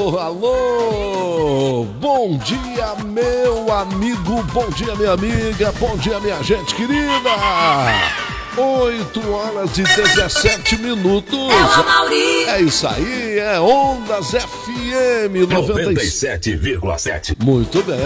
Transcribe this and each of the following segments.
Alô, alô! Bom dia, meu amigo, bom dia, minha amiga, bom dia, minha gente querida! 8h17. É isso aí, é Ondas FM 97,7. Muito bem,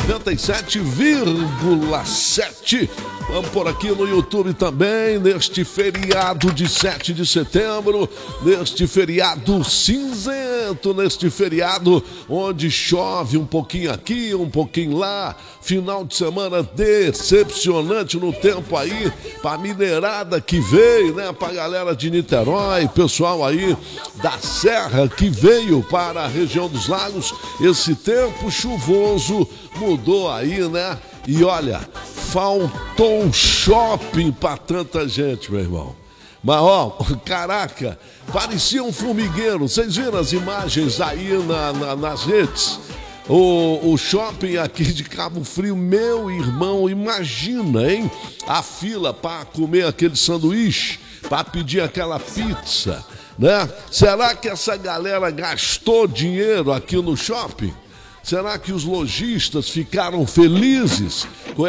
97,7. Vamos por aqui no YouTube também, neste feriado de 7 de setembro, neste feriado cinzento, neste feriado onde chove um pouquinho aqui, um pouquinho lá, final de semana decepcionante no tempo aí, pra minerada que veio, né, pra galera de Niterói, pessoal aí da Serra que veio para a região dos lagos, esse tempo chuvoso mudou aí, né? E olha, faltou um shopping pra tanta gente, meu irmão. Mas, ó, caraca, parecia um formigueiro. Vocês viram as imagens aí nas redes? O shopping aqui de Cabo Frio, meu irmão, imagina, hein? A fila pra comer aquele sanduíche, pra pedir aquela pizza, né? Será que essa galera gastou dinheiro aqui no shopping? Será que os lojistas ficaram felizes com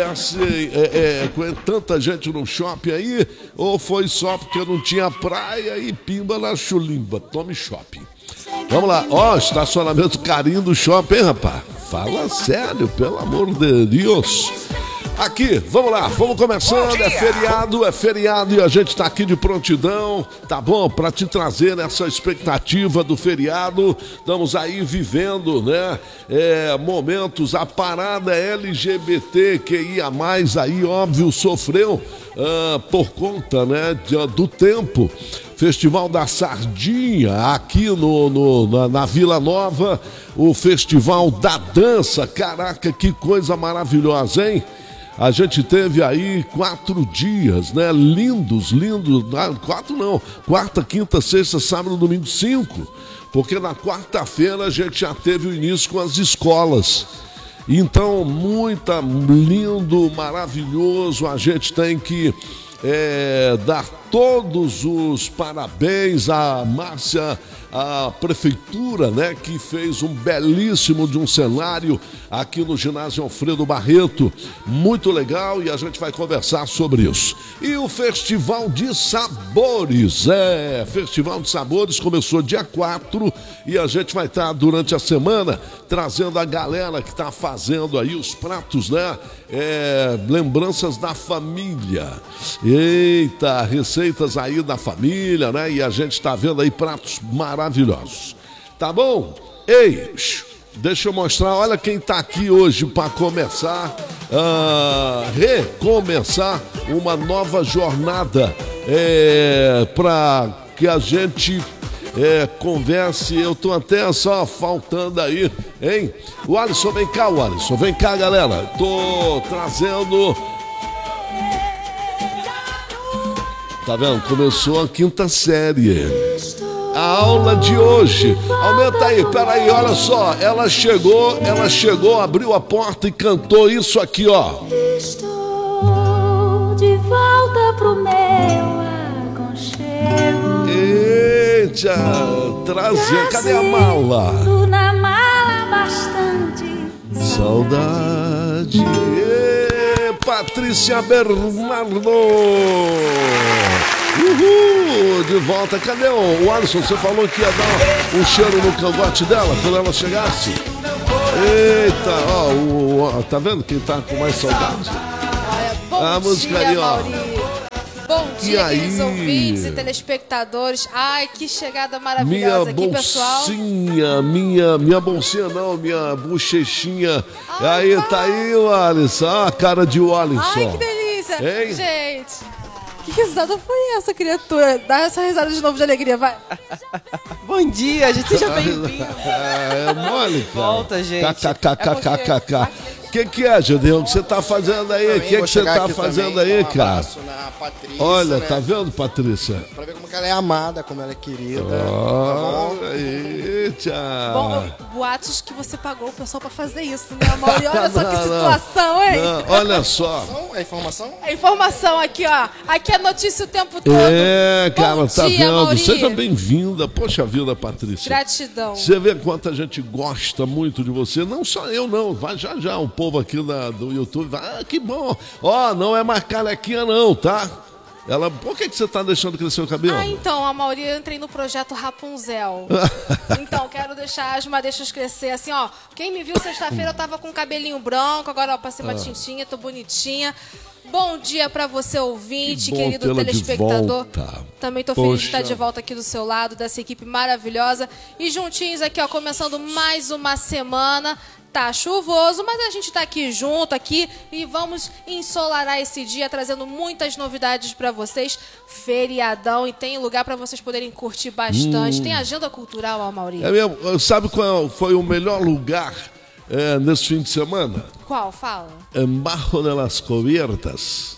tanta gente no shopping aí? Ou foi só porque não tinha praia e pimba na chulimba? Tome shopping. Vamos lá. Ó, estacionamento carinho do shopping, hein, rapaz? Fala sério, pelo amor de Deus. Aqui, vamos lá, vamos começando, é feriado e a gente tá aqui de prontidão, tá bom? Pra te trazer essa expectativa do feriado, estamos aí vivendo, né, momentos, a parada LGBTQIA+, aí, óbvio, sofreu por conta, né, do tempo. Festival da Sardinha, aqui na Vila Nova, o Festival da Dança, caraca, que coisa maravilhosa, hein? A gente teve aí 4 dias, né? Lindos. 4 não. Quarta, quinta, sexta, sábado, domingo, 5. Porque na quarta-feira a gente já teve o início com as escolas. Então, lindo, maravilhoso. A gente tem que dar todos os parabéns à Márcia, a prefeitura, né, que fez um belíssimo de um cenário aqui no ginásio Alfredo Barreto, muito legal, e a gente vai conversar sobre isso. E o Festival de Sabores, Festival de Sabores começou dia 4 e a gente vai estar durante a semana trazendo a galera que está fazendo aí os pratos, né, lembranças da família. Eita, receitas aí da família, né, e a gente está vendo aí pratos maravilhosos. Tá bom? Ei, deixa eu mostrar, olha quem tá aqui hoje para começar, recomeçar uma nova jornada, para que a gente converse. Eu tô até só faltando aí, hein? O Alisson, vem cá, galera. Tô trazendo. Tá vendo? Começou a 5ª série. A aula de hoje. Aumenta aí, peraí, olha só. Ela chegou, abriu a porta e cantou isso aqui, ó. Estou de volta pro meu aconchego. Eita, trazendo. Cadê a mala? Na mala bastante saudade. Patrícia Bernardo. Uhul, de volta. Cadê o Alisson? Você falou que ia dar um cheiro no cangote dela quando ela chegasse. Eita, ó, tá vendo quem tá com mais saudade? A música aí, ó. Bom dia, queridos ouvintes e telespectadores. Ai, que chegada maravilhosa aqui, pessoal. Minha bolsinha não, minha bochechinha. Aí, tá aí o Alisson. Ah, a cara de Alisson. Ai, que delícia. Hein? Gente, que risada foi essa, criatura? Dá essa risada de novo de alegria, vai. Bom dia, gente, seja bem-vindo. É mole, cara. Volta, gente. KKKKKK. que é, Gedeão? O que você tá fazendo aí? O que você tá fazendo aí, cara? Na Patrícia, Olha, né? tá vendo, Patrícia? Pra ver como que ela é amada, como ela é querida. Eita. Bom, boatos que você pagou o pessoal pra fazer isso, né, Amaury? Olha só que situação, hein? Não, olha só. É informação? A informação aqui, ó. Aqui é notícia o tempo todo. É, cara, Bom tá dia, vendo? Amaury. Seja bem-vinda. Poxa vida, Patrícia. Gratidão. Você vê quanta gente gosta muito de você. Não só eu, não. Vai já, o povo aqui do YouTube. Vai, que bom. Ó, não é mais carequinha, não, tá? Ela, por que você tá deixando crescer o cabelo? Então, Amaury, eu entrei no projeto Rapunzel. Então, quero deixar as madeixas crescer. Assim, ó, quem me viu sexta-feira, eu tava com cabelinho branco, agora, ó, passei uma tintinha, tô bonitinha. Bom dia pra você, ouvinte, querido telespectador. Também tô feliz de estar de volta aqui do seu lado, dessa equipe maravilhosa. E juntinhos aqui, ó, começando mais uma semana. Tá chuvoso, mas a gente tá aqui junto aqui e vamos ensolarar esse dia, trazendo muitas novidades pra vocês. Feriadão, e tem lugar pra vocês poderem curtir bastante. Tem agenda cultural, Amaury? É mesmo? Sabe qual foi o melhor lugar nesse fim de semana? Qual? Fala. Embaixo de las Cubiertas.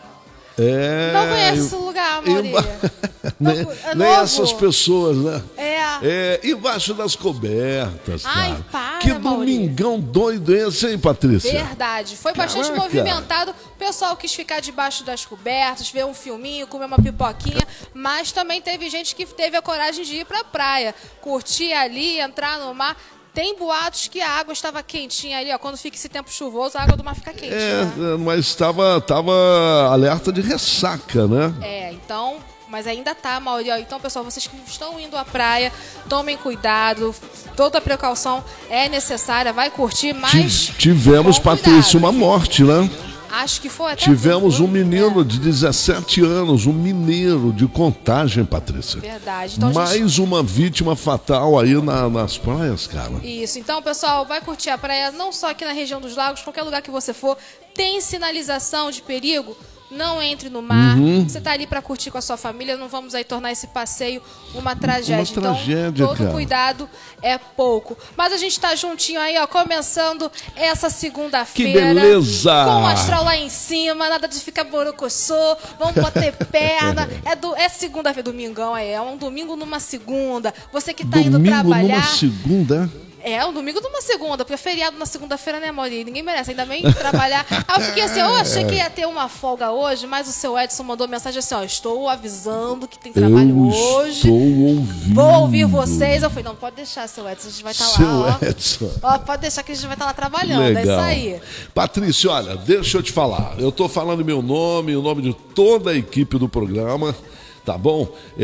Não conheço esse lugar, Amaury. Nem essas pessoas, né? É. Embaixo das cobertas, cara. Ai, para, que Amaury. domingão doido esse, hein, Patrícia? Verdade. Foi bastante Caraca. movimentado. O pessoal quis ficar debaixo das cobertas, ver um filminho, comer uma pipoquinha. Mas também teve gente que teve a coragem de ir pra praia. Curtir ali, entrar no mar. Tem boatos que a água estava quentinha ali, ó. Quando fica esse tempo chuvoso, a água do mar fica quente, né? Mas estava alerta de ressaca, né? Então... Mas ainda tá, Amaury. Então, pessoal, vocês que estão indo à praia, tomem cuidado. Toda precaução é necessária. Vai curtir, mas... Tivemos, com Patrícia, cuidado. uma morte, né? Acho que foi até... Tivemos um menino de 17 anos, um mineiro de Contagem, Patrícia. Verdade. Então, Mais uma vítima fatal aí nas praias, cara. Isso. Então, pessoal, vai curtir a praia, não só aqui na região dos lagos, qualquer lugar que você for. Tem sinalização de perigo? Não entre no mar. Você tá ali para curtir com a sua família. Não vamos aí tornar esse passeio uma tragédia. Uma tragédia, então, todo cara. cuidado é pouco. Mas a gente tá juntinho aí, ó, começando essa segunda-feira. Que beleza! Com o astral lá em cima, nada de ficar borocochô. Vamos bater perna. É segunda-feira, domingão, é um domingo numa segunda. Você que tá indo trabalhar. Domingo numa segunda? Um domingo numa segunda, porque é feriado na segunda-feira, né, Amaury? Ninguém merece, ainda bem trabalhar. Aí eu fiquei assim, eu achei que ia ter uma folga hoje, mas o seu Edson mandou mensagem assim, ó, estou avisando que tem trabalho hoje. Estou ouvindo. Vou ouvir vocês. Eu falei, não, pode deixar, seu Edson, a gente vai estar lá, ó. Edson. Ó, pode deixar que a gente vai estar lá trabalhando, Legal. é isso aí. Patrícia, olha, deixa eu te falar. Eu estou falando meu nome, o nome de toda a equipe do programa, tá bom?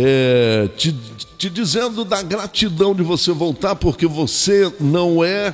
Te dizendo da gratidão de você voltar, porque você não é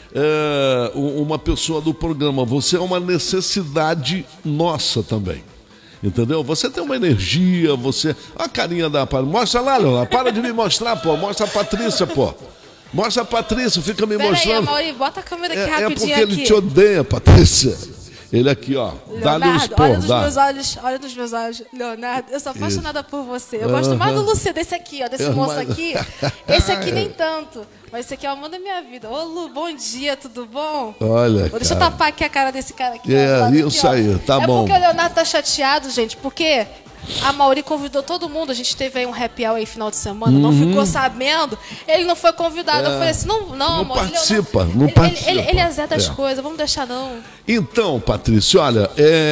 uma pessoa do programa, você é uma necessidade nossa também. Entendeu? Você tem uma energia, você... Olha a carinha da... Mostra lá, Leonardo. Para de me mostrar, pô. Mostra a Patrícia, pô. Mostra a Patrícia, fica me mostrando. Pera aí, Amaury, bota a câmera aqui rapidinho porque aqui. ele te odeia, Patrícia. Ele aqui, ó. Dá-lhe um Leonardo, esporro, olha nos meus olhos, Leonardo, eu sou apaixonada por você. Eu gosto mais do Luciano, desse aqui, ó, desse moço aqui. Esse aqui nem tanto, mas esse aqui é o amor da minha vida. Ô, Lu, bom dia, tudo bom? Olha, Deixa eu tapar aqui a cara desse cara aqui. Isso aqui, aí, tá bom. É porque o Leonardo tá chateado, gente, porque... A Amaury convidou todo mundo. A gente teve aí um happy hour aí final de semana. Não ficou sabendo. Ele não foi convidado. Eu falei assim, não Amaury, participa, Leonardo, não participa. Ele é Zé das coisas, vamos deixar não. Então, Patrícia, olha,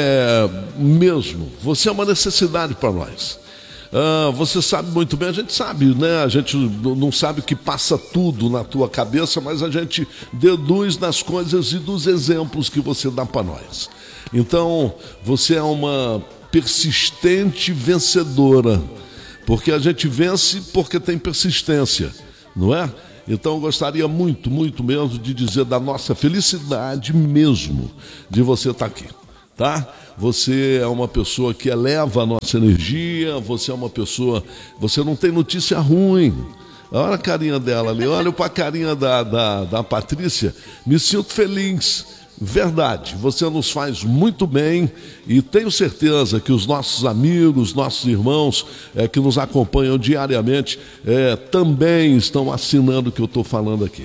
mesmo, você é uma necessidade para nós. Você sabe muito bem, a gente sabe, né? A gente não sabe que passa tudo na tua cabeça, mas a gente deduz das coisas e dos exemplos que você dá para nós. Então, você é uma persistente vencedora, porque a gente vence porque tem persistência, não é? Então eu gostaria muito, muito mesmo de dizer da nossa felicidade mesmo de você estar aqui, tá? Você é uma pessoa que eleva a nossa energia, você é uma pessoa, você não tem notícia ruim. Olha a carinha dela ali, olha para a carinha da Patrícia, me sinto feliz. Verdade, você nos faz muito bem e tenho certeza que os nossos amigos, nossos irmãos que nos acompanham diariamente também estão assinando o que eu estou falando aqui,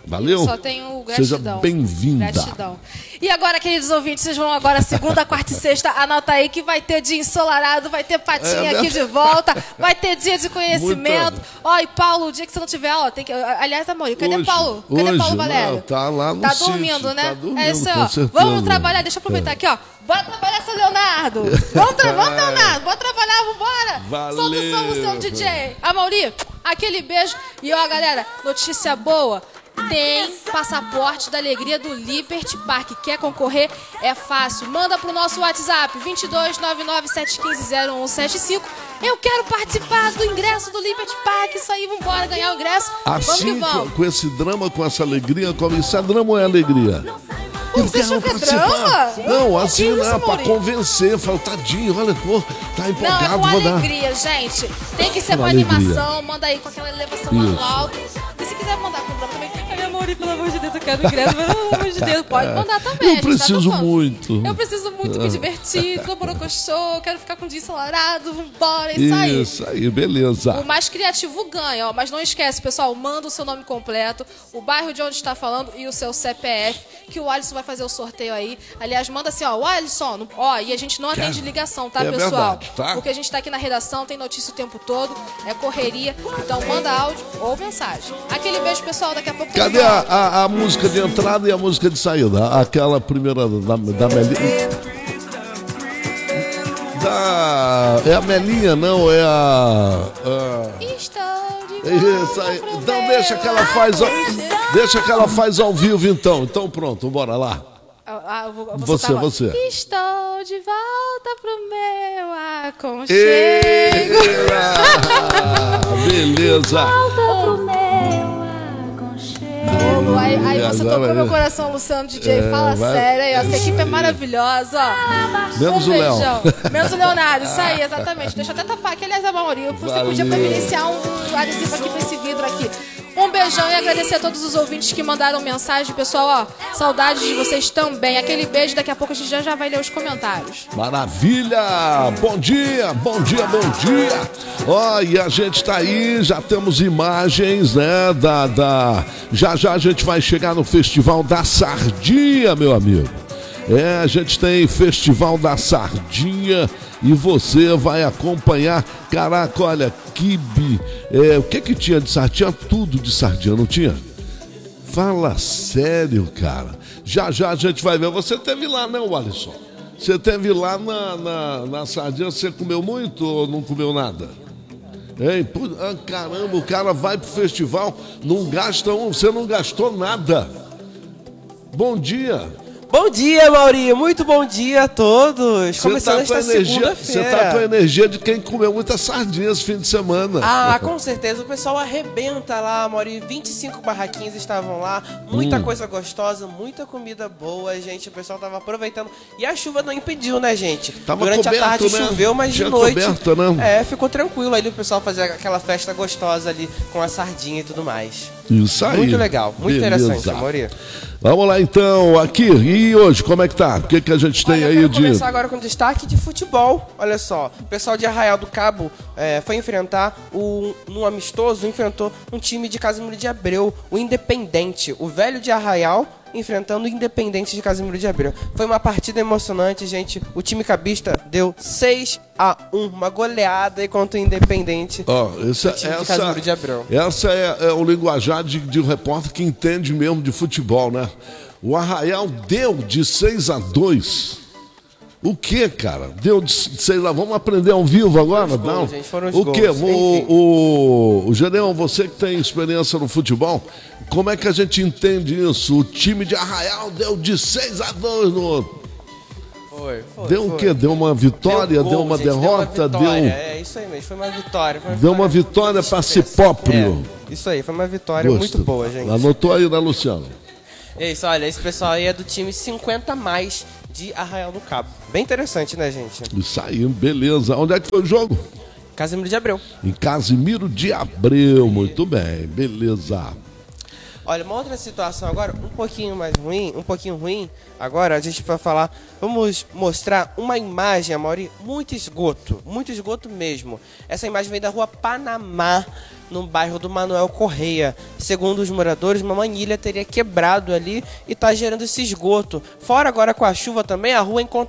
Valeu? Só tenho Seja gratidão. bem-vinda. Gratidão. E agora, queridos ouvintes, vocês vão agora segunda, quarta e sexta, anota aí que vai ter dia ensolarado, vai ter patinha aqui de volta, vai ter dia de conhecimento. Ó, e Paulo, o dia que você não tiver aula, tem que... Aliás, amor, cadê Paulo? Cadê Paulo Valério? Tá lá no Tá sítio, dormindo, né? tá dormindo, É isso aí, com ó. certeza. Vamos trabalhar, deixa eu aproveitar aqui, ó. Bora trabalhar, seu Leonardo. Vamos, Leonardo. Bora trabalhar, vambora. Valeu. Solta o som, seu DJ. Mauri, aquele beijo. E ó, galera, notícia boa. Tem passaporte da alegria do Liberty Park. Quer concorrer? É fácil. Manda pro nosso WhatsApp 2299-715-0175. Eu quero participar do ingresso do Liberty Park. Isso aí, vambora ganhar o ingresso. Vamos que Assim, vamos. com esse drama, com essa alegria, como isso é drama ou é alegria? Você achou que é drama? Não, assim, Que isso, né, pra Maurício? convencer. Fala, tadinho, olha, pô, tá Não, empolgado, é com vou dar. alegria, gente. Tem que ser com alegria. animação. Manda aí com aquela elevação lá no Isso. alto. E se quiser mandar com o drama também. Ai, amor, pelo amor de Deus, eu quero ingresso. Pelo amor de Deus, pode mandar também. Eu a gente tá preciso topando. muito. Eu preciso muito me divertir. Tô borocochô, quero ficar com o dia ensolarado. Vambora, é isso aí. Isso aí, beleza. O mais criativo ganha, ó. Mas não esquece, pessoal, manda o seu nome completo, o bairro de onde está falando e o seu CPF, que o Alisson vai fazer o sorteio aí. Aliás, manda assim, ó, o Alisson, ó, e a gente não atende ligação, tá, É pessoal? verdade, tá? Porque a gente tá aqui na redação, tem notícia o tempo todo, é correria, então manda áudio ou mensagem. Aquele beijo, pessoal, daqui a pouco... Cadê a música de entrada e a música de saída? Aquela primeira da Melinha. É a Melinha, não, é a... Estou de Isso aí. Então deixa que ela faz ao vivo, então. Então pronto, bora lá. Eu vou Você, soltar agora. você. Estou de volta pro meu aconchego. Beleza. Volta pro meu aconchego. Aí você Agora tocou vai. meu coração, Luciano DJ. Fala vai. sério aí, ó. Essa equipe é maravilhosa, ó. Menos o Léo. Beijão. Menos o Leonardo, isso aí, exatamente. Deixa eu até tapar aqui, aliás, Mauri. Você podia providenciar um adesivo aqui pra esse vidro aqui. Um beijão e agradecer a todos os ouvintes que mandaram mensagem. Pessoal, ó, saudades de vocês também. Aquele beijo, daqui a pouco a gente já vai ler os comentários. Maravilha! Bom dia, bom dia, bom dia! Ó, e a gente tá aí, já temos imagens, né, Já a gente vai chegar no Festival da Sardinha, meu amigo. A gente tem Festival da Sardinha e você vai acompanhar. Caraca, olha, quibe. O que tinha de sardinha? Tinha tudo de sardinha, não tinha? Fala sério, cara. Já a gente vai ver. Você teve lá, não, Alisson? Você teve lá na sardinha, você comeu muito ou não comeu nada? Hein? Caramba, o cara vai pro festival, não gasta você não gastou nada. Bom dia. Bom dia, Mauri. Muito bom dia a todos. Começando esta Você segunda-feira. tá com a energia de quem comeu muita sardinha esse fim de semana. Ah, com certeza. O pessoal arrebenta lá, Mauri. 25 barraquinhas estavam lá. Muita coisa gostosa, muita comida boa, gente. O pessoal tava aproveitando. E a chuva não impediu, né, gente? Tava Durante coberto, a tarde né? choveu, mas Tinha de noite... coberta, né? ficou tranquilo ali o pessoal fazer aquela festa gostosa ali com a sardinha e tudo mais. Isso aí. Muito legal, muito Beleza. interessante, Mauri. Vamos lá então, aqui. E hoje, como é que tá? O que a gente tem Olha, aí eu quero de... começar agora com destaque de futebol. Olha só, o pessoal de Arraial do Cabo foi enfrentar num amistoso, enfrentou um time de Casimiro de Abreu, o Independente, o velho de Arraial, enfrentando o Independente de Casimiro de Abreu. Foi uma partida emocionante, gente. O time cabista deu 6-1, uma goleada aí contra o Independente. Essa de Casimiro de Abreu. Essa é o linguajar de um repórter que entende mesmo de futebol, né? O Arraial deu de 6-2. O que, cara? Deu de 6-2. Vamos aprender ao vivo agora? Foram os gols, Não? gente, foram os O gols. quê? Enfim. O Gedeão, você que tem experiência no futebol, como é que a gente entende isso? O time de Arraial deu de 6-2 no outro. Foi. Deu o quê? Deu uma vitória? Deu uma gente, derrota? Deu uma vitória. É isso aí mesmo, foi uma vitória. Deu uma vitória para si próprio. Isso aí, foi uma vitória muito boa, gente. Anotou aí, né, Luciano? É isso, olha, esse pessoal aí é do time 50 mais de Arraial do Cabo. Bem interessante, né, gente? Isso aí, beleza. Onde é que foi o jogo? Casimiro de Abreu. Em Casimiro de Abreu. Muito bem, beleza. Olha, uma outra situação agora, um pouquinho ruim. Agora a gente vai falar, vamos mostrar uma imagem, Amaury, muito esgoto mesmo. Essa imagem vem da rua Panamá, no bairro do Manuel Correia. Segundo os moradores, uma manilha teria quebrado ali e tá gerando esse esgoto. Fora agora com a chuva também, a rua